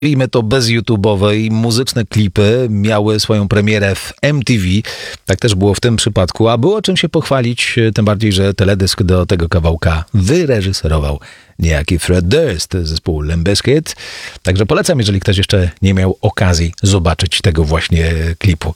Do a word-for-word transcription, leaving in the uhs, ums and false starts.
Nazwijmy to bez YouTube'owe i muzyczne klipy miały swoją premierę w M T V. Tak też było w tym przypadku, a było czym się pochwalić, tym bardziej, że teledysk do tego kawałka wyreżyserował niejaki Fred Durst, zespół Limp Bizkit. Także polecam, jeżeli ktoś jeszcze nie miał okazji zobaczyć tego właśnie klipu.